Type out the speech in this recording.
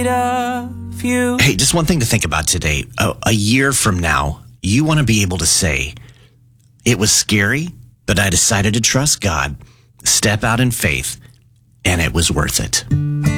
afraid of you. Hey, just one thing to think about today. A year from now, you want to be able to say, it was scary, but I decided to trust God, step out in faith, and it was worth it.